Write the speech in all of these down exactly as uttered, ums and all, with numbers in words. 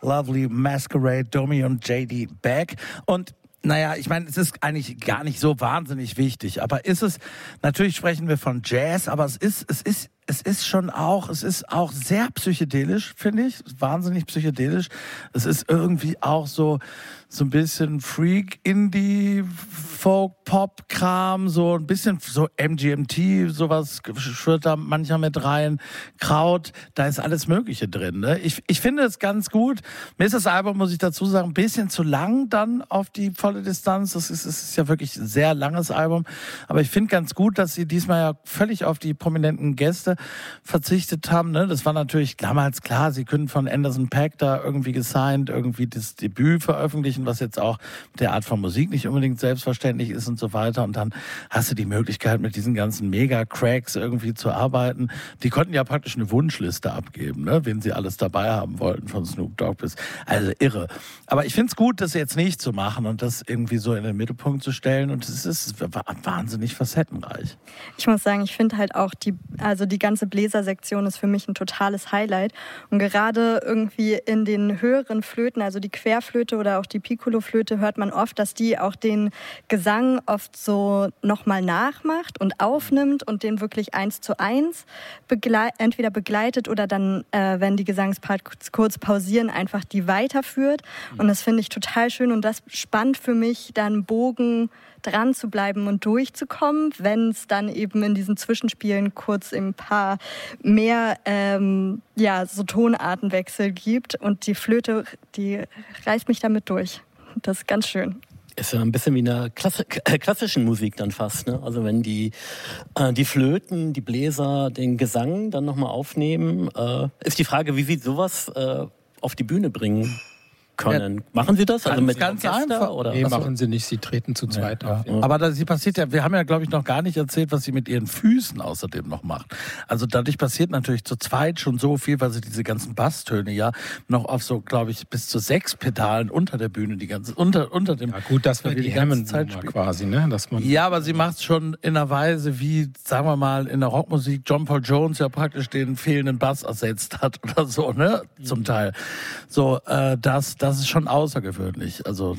Lovely Masquerade, Domi und J D Beck. Und naja, ich meine, es ist eigentlich gar nicht so wahnsinnig wichtig, aber ist es, natürlich sprechen wir von Jazz, aber es ist, es ist, es ist schon auch, es ist auch sehr psychedelisch, finde ich, wahnsinnig psychedelisch. Es ist irgendwie auch so, so ein bisschen Freak, Indie, Folk, Pop, Kram, so ein bisschen so M G M T, sowas schwirrt da mancher mit rein. Kraut, da ist alles Mögliche drin, ne? Ich, ich finde es ganz gut. Mir ist das Album, muss ich dazu sagen, ein bisschen zu lang dann auf die volle Distanz. Das ist, es ist ja wirklich ein sehr langes Album. Aber ich finde ganz gut, dass sie diesmal ja völlig auf die prominenten Gäste verzichtet haben, ne? Das war natürlich damals klar, sie können von Anderson .Paak da irgendwie gesigned, irgendwie das Debüt veröffentlichen, was jetzt auch mit der Art von Musik nicht unbedingt selbstverständlich ist und so weiter. Und dann hast du die Möglichkeit, mit diesen ganzen Mega-Cracks irgendwie zu arbeiten. Die konnten ja praktisch eine Wunschliste abgeben, ne? Wen sie alles dabei haben wollten, von Snoop Dogg bis, also irre. Aber ich finde es gut, das jetzt nicht zu machen und das irgendwie so in den Mittelpunkt zu stellen. Und es ist wahnsinnig facettenreich. Ich muss sagen, ich finde halt auch die, also die ganze Bläsersektion ist für mich ein totales Highlight. Und gerade irgendwie in den höheren Flöten, also die Querflöte oder auch die Piccolo-Flöte, hört man oft, dass die auch den Gesang oft so nochmal nachmacht und aufnimmt und den wirklich eins zu eins begle- entweder begleitet oder dann, äh, wenn die Gesangsparts kurz pausieren, einfach die weiterführt. Und das finde ich total schön und das spannt für mich dann Bogen dran zu bleiben und durchzukommen, wenn es dann eben in diesen Zwischenspielen kurz ein paar mehr ähm, ja, so Tonartenwechsel gibt und die Flöte, die reißt mich damit durch. Das ist ganz schön. Ist ja ein bisschen wie in der Klasse, äh, klassischen Musik dann fast, ne? Also wenn die, äh, die Flöten, die Bläser den Gesang dann nochmal aufnehmen, äh, ist die Frage, wie sie sowas äh, auf die Bühne bringen können. Ja, machen Sie das? Also mit ganz Orchester, einfach. Oder? Nee, Achso. machen Sie nicht. Sie treten zu zweit ja, auf. Ja. Aber das passiert ja, wir haben ja, glaube ich, noch gar nicht erzählt, was sie mit ihren Füßen außerdem noch macht. Also dadurch passiert natürlich zu zweit schon so viel, weil sie diese ganzen Basstöne ja noch auf so, glaube ich, bis zu sechs Pedalen unter der Bühne, die ganze, unter, unter dem... Ja gut, das wäre die, die Hammond-Nummer quasi, ne? Dass man ja, aber sie macht es schon in einer Weise, wie, sagen wir mal, in der Rockmusik John Paul Jones ja praktisch den fehlenden Bass ersetzt hat oder so, ne? Zum Teil. So, äh, das, das ist schon außergewöhnlich. Gewöhnlich. Also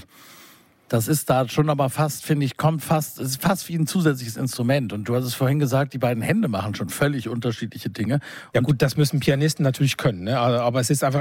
das ist da schon aber fast, finde ich, kommt fast, es ist fast wie ein zusätzliches Instrument. Und du hast es vorhin gesagt, die beiden Hände machen schon völlig unterschiedliche Dinge. Ja gut, das müssen Pianisten natürlich können, ne? Aber es ist einfach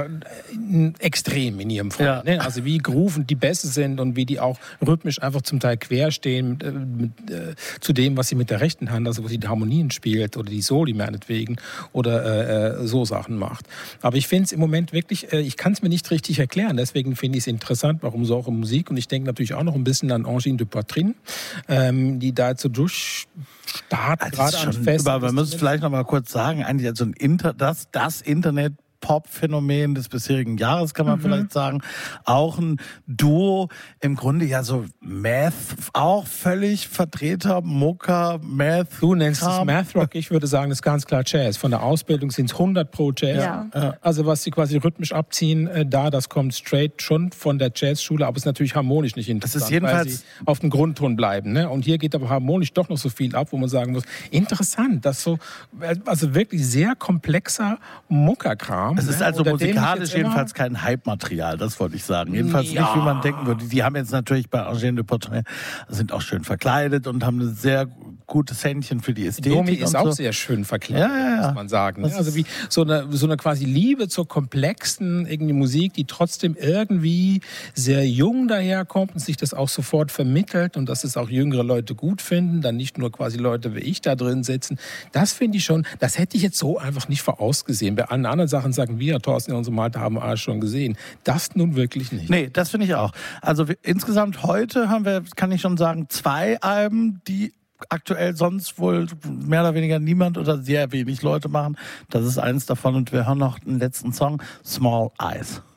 extrem in ihrem Fall. Ja. Ne? Also wie groovend die Bässe sind und wie die auch rhythmisch einfach zum Teil quer stehen äh, mit, äh, zu dem, was sie mit der rechten Hand, also wo sie die Harmonien spielt oder die Soli meinetwegen oder äh, so Sachen macht. Aber ich finde es im Moment wirklich, äh, ich kann es mir nicht richtig erklären. Deswegen finde ich es interessant, warum so auch in Musik. Und ich denke natürlich auch noch ein bisschen an Angine de Poitrine, ähm, die da so durchstartet, gerade an Fest. Aber wir müssen vielleicht noch mal kurz sagen, eigentlich also ein Inter, das, das Internet Pop-Phänomen des bisherigen Jahres, kann man mhm. vielleicht sagen. Auch ein Duo, im Grunde ja so Math, auch völlig Vertreter, Mucka, Math. Du nennst es Math Rock, ich würde sagen, das ist ganz klar Jazz. Von der Ausbildung sind es hundert pro Jazz. Ja. Also was sie quasi rhythmisch abziehen, äh, da, das kommt straight schon von der Jazzschule, aber es ist natürlich harmonisch nicht interessant, das ist jedenfalls weil sie auf dem Grundton bleiben. Ne? Und hier geht aber harmonisch doch noch so viel ab, wo man sagen muss, interessant, das so, also wirklich sehr komplexer Mucka-Kram. Es ist also musikalisch jedenfalls kein Hype-Material, das wollte ich sagen. Jedenfalls ja. nicht, wie man denken würde. Die haben jetzt natürlich bei Angine de Poitrine, sind auch schön verkleidet und haben ein sehr gutes Händchen für die Ästhetik. Domi ist auch so. sehr schön verkleidet, ja, ja, ja. muss man sagen. Ne? Also wie so eine, so eine quasi Liebe zur komplexen irgendwie Musik, die trotzdem irgendwie sehr jung daherkommt und sich das auch sofort vermittelt und dass es auch jüngere Leute gut finden, dann nicht nur quasi Leute wie ich da drin sitzen. Das finde ich schon, das hätte ich jetzt so einfach nicht vorausgesehen. Bei allen anderen Sachen sagen wir, Thorsten und so Malte haben wir alles schon gesehen. Das nun wirklich nicht. Nee, das finde ich auch. Also wir, insgesamt heute haben wir, kann ich schon sagen, zwei Alben, die aktuell sonst wohl mehr oder weniger niemand oder sehr wenig Leute machen. Das ist eins davon und wir hören noch den letzten Song, Small Eyes.